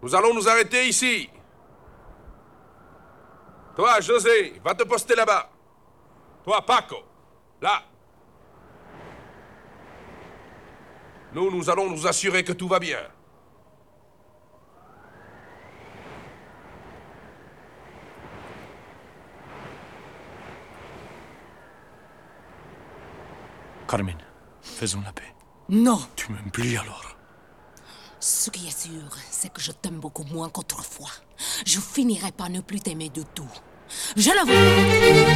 Nous allons nous arrêter ici. Toi, José, va te poster là-bas. Toi, Paco, là. Nous allons nous assurer que tout va bien. Carmen, faisons la paix. Non. Tu m'aimes plus alors? Ce qui est sûr, c'est que je t'aime beaucoup moins qu'autrefois. Je finirai par ne plus t'aimer du tout. Je l'avoue.